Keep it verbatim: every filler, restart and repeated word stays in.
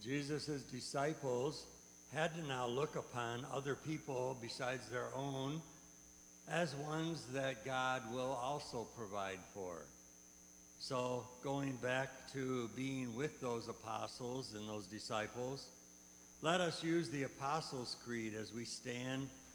Jesus' disciples had to now look upon other people besides their own as ones that God will also provide for. So going back to being with those apostles and those disciples, let us use the Apostles' Creed as we stand